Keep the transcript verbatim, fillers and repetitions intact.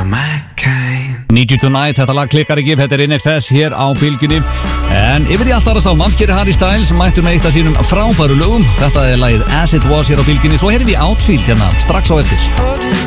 my kind. Need You Tonight, þetta lag klikkar ekki, þetta er I N X S hér á Bylgjunni. En yfir í allt aðra sálma, hér er Harry Styles mættur með eitt af sínum frábæru lögum. Þetta er lagið As It Was hér á Bylgjunni. Svo heyrðum við Outfield hérna strax á eftir.